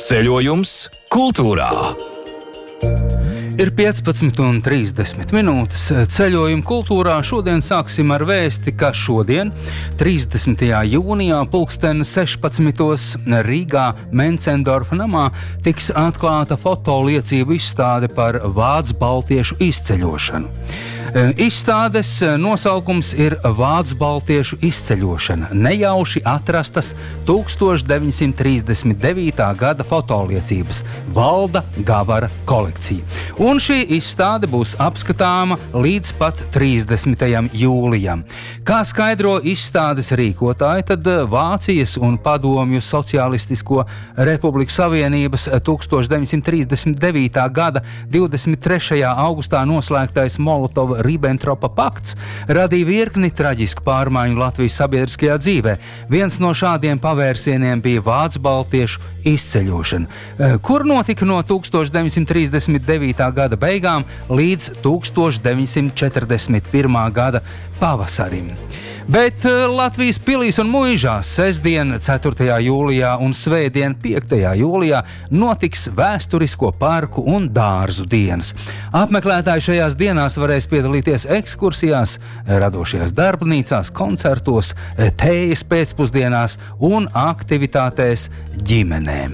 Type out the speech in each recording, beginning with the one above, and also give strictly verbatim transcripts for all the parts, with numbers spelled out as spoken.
Ceļojums kultūrā. Ir piecpadsmit un trīsdesmit minūtes ceļojuma kultūrā. Šodien sāksim ar vēsti, ka šodien, trīsdesmitajā jūnijā, pulksten sešpadsmitos Rīgā Mencendorfa namā tiks atklāta fotoliecību izstāde par vācu baltiešu izceļošanu. Izstādes nosaukums ir Vācu baltiešu izceļošana – nejauši atrastas tūkstoš deviņsimt trīsdesmit devītā gada fotoliecības Valda Gavara kolekcija. Un šī izstāde būs apskatāma līdz pat trīsdesmitajam jūlijam. Kā skaidro izstādes rīkotāji, tad Vācijas un Padomju Socialistisko Republiku Savienības tūkstoš deviņsimt trīsdesmit devītā gada divdesmit trešajā augustā noslēgtais Molotova-Ribbentropa pakts radīja virkni traģisku pārmaiņu Latvijas sabiedriskajā dzīvē. Viens no šādiem pavērsieniem bija vācu baltiešu izceļošana, kur notika no tūkstoš deviņsimt trīsdesmit devītā gada beigām līdz tūkstoš deviņsimt četrdesmit pirmā gada pavasarim. Bet Latvijas pilīs un muižās sestdien, ceturtajā jūlijā un svētdien, piektajā jūlijā notiks vēsturisko parku un dārzu dienas. Apmeklētāji šajās dienās varēs piedalīties ekskursijās, radošajās darbnīcās, koncertos, tējas pēcpusdienās un aktivitātēs ģimenēm.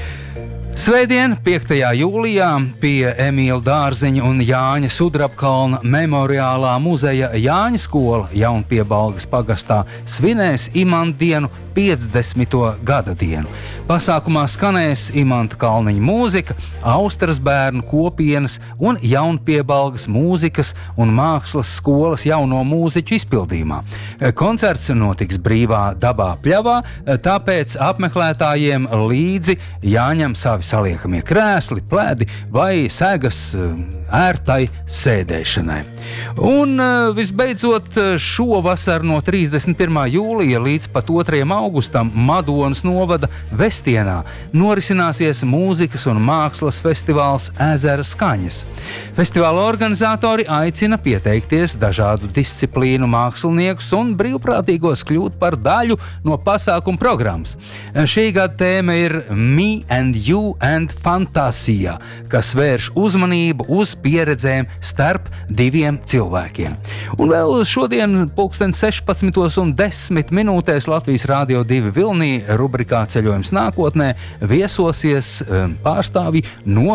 Svētdien, piektajā jūlijā, pie Emīla Dārziņa un Jāņa Sudrabkalna memoriālā muzeja Jāņa skola Jaunpiebalgas pagastā svinēs Imanta dienu piecdesmito gada dienu. Pasākumā skanēs Imanta Kalniņa mūzika, Austras bērnu kopienas un Jaunpiebalgas mūzikas un mākslas skolas jauno mūziķu izpildījumā. Koncerts notiks brīvā dabā pļavā, tāpēc apmeklētājiem līdzi jāņem savi saliekamie krēsli, plēdi vai segas ērtai sēdēšanai. Un visbeidzot, šovasar no trīsdesmit pirmā jūlija līdz pat otrajam augustam Madonas novada Vestienā norisināsies mūzikas un mākslas festivāls Ezera skaņas. Festivāla organizatori aicina pieteikties dažādu disciplīnu māksliniekus un brīvprātīgos kļūt par daļu no pasākuma programmas. Šī gada tēma ir Me and You and Fantasija, kas vērš uzmanību uz pieredzēm starp diviem cilvēkiem. Un vēl šodien pulksten sešpadsmitos un desmit minūtēs Latvijas Rādio divi Vilnī rubrikā Ceļojums nākotnē viesosies pārstāvji no